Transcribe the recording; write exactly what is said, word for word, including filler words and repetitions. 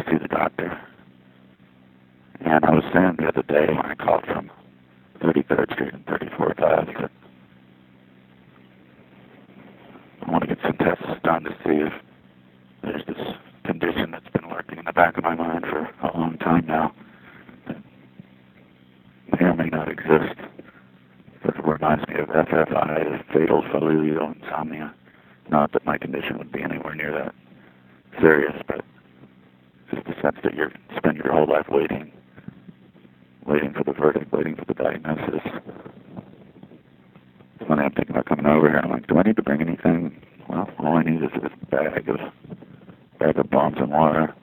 see the doctor. And I was saying the other day when I called from thirty-third Street and thirty-fourth Ave that I want to get some tests done to see if there's this condition that's been lurking in the back of my mind for a long time now that may or may not exist. It reminds me of F F I, the fatal familial insomnia. Not that my condition would be anywhere near that serious, but just the sense that you spend your whole life waiting, waiting for the verdict, waiting for the diagnosis. It's funny, I'm thinking about coming over here. I'm like, do I need to bring anything? Well, all I need is this bag of, bag of bombs and water.